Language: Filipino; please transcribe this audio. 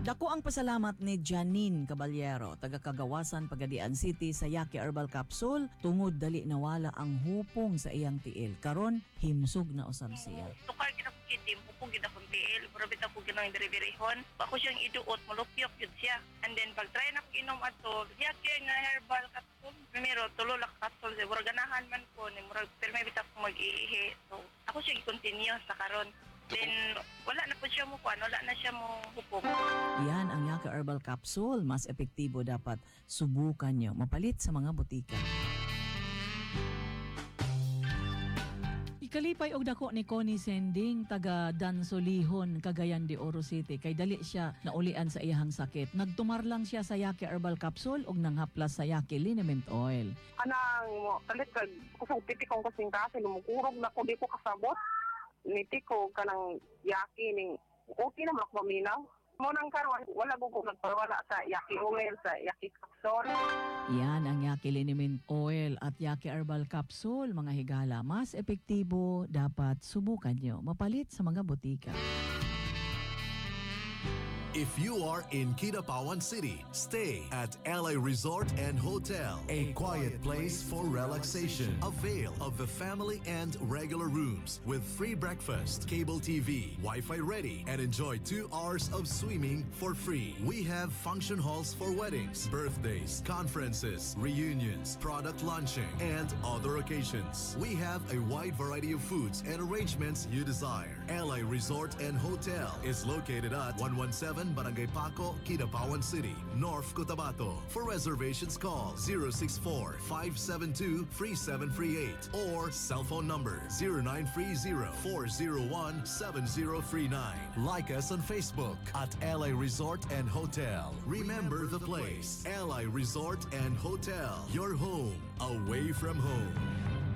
Dako ang pasalamat ni Janine Caballero, taga-Kagawasan, Pagadian City sa Yaki Herbal Capsule tungod dali nawala ang hupong sa iyang tiil. Karon himsog na usab siya. Tukar ginakukitim, upong ginakuntiil, pero bitaw ko ginang diri-dirihon. Ako siyang iduot, malupyok yun siya. And then pag try na ko inom ato, Yaki nga herbal capsule. Primero, tulolak capsule, murag ganahan man ko, murag pero may bitaw ko mag-iihi. So ako siyang i-continue sa karon. Then, wala na po siya mukuan, wala na siya mo hupong. Yan ang Yaki Herbal Capsule. Mas epektibo, dapat subukan nyo. Mapalit sa mga butika. Ikalipay og dako ni Connie Sending, taga Dansolihon, Cagayan de Oro City. Kay dali siya naulian sa iyahang sakit. Nagtumar lang siya sa Yaki Herbal Capsule og nanghaplas sa Yaki Liniment Oil. Kanang mo, talit kag kusog pitik kong kasing kasi lumukurog na ko di ko kasabot. Niti ko kanang Yaki ning okay naman ako maminaw. Mo nang karon wala ko nagpawala sa Yaki oil, sa Yaki capsule. Yan ang Yaki Liniment Oil at Yaki Herbal Capsule, mga higala. Mas epektibo, dapat subukan nyo. Mapalit sa mga butika. If you are in Kidapawan City, stay at LA Resort and Hotel, a quiet place for relaxation. Avail of the family and regular rooms with free breakfast, cable TV, Wi-Fi ready, and enjoy 2 hours of swimming for free. We have function halls for weddings, birthdays, conferences, reunions, product launching, and other occasions. We have a wide variety of foods and arrangements you desire. LA Resort and Hotel is located at 117 Barangay Paco, Kidapawan City, North Cotabato. For reservations, call 064-572-3738 or cell phone number 0930-401-7039. Like us on Facebook at LA Resort and Hotel. Remember the place, LA Resort and Hotel, your home away from home.